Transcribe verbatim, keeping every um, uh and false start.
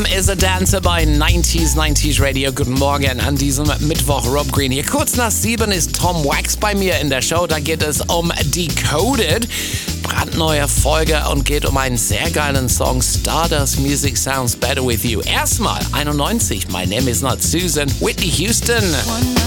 Is a Dancer bei neunzig neunzig Radio. Guten Morgen an diesem Mittwoch. Rob Green hier. Kurz nach sieben ist Tom Wax bei mir in der Show. Da geht es um Decoded. Brandneue Folge und geht um einen sehr geilen Song. Stardust Music Sounds Better With You. Erstmal einundneunzig. My Name Is Not Susan. Whitney Houston.